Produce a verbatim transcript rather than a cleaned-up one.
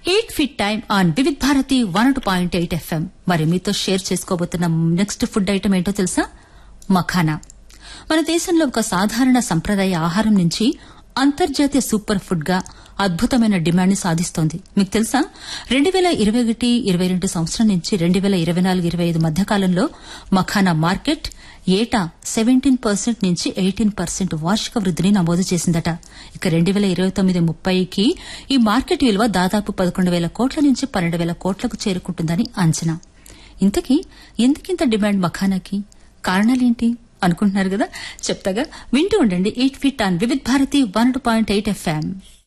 Eight fit time on Vividh Bharati one two point eight FM. మరి మీతో share చేసుకోబోతున్న next food item ఏంటో తెలుసా? మఖానా. మన దేశంలో ఒక సాధారణ సంప్రదాయ ఆహారం నుంచి అంతర్జాతీయ సూపర్ ఫుడ్ గా అద్భుతమైన డిమాండ్ ని సాధిస్తోంది. మీకు తెలుసా, రెండు వేల ఇరవై ఒకటి ఇరవై రెండు సంవత్సరం నుంచి రెండు వేల ఇరవై నాలుగు ఇరవై ఐదు మధ్య కాలంలో మఖానా మార్కెట్ ఏటా సెవెంటీన్ పర్సెంట్ నుంచి ఎయిటీన్ పర్సెంట్ వార్షిక వృద్దిని నమోదు చేసిందట. ఇక రెండు వేల ఇరవై తొమ్మిది ముప్పైకి ఈ మార్కెట్ విలువ దాదాపు పదకొండు వేల కోట్ల నుంచి పన్నెండు వేల కోట్లకు చేరుకుంటుందని అంచనా. ఇంతకీ ఎందుకింత డిమాండ్ మఖానాకి? కారణాలేంటి అనుకుంటున్నారు కదా? చెప్తాగా, వింటూ ఉండండి. Eight fit on Vividh Bharati one point eight FM.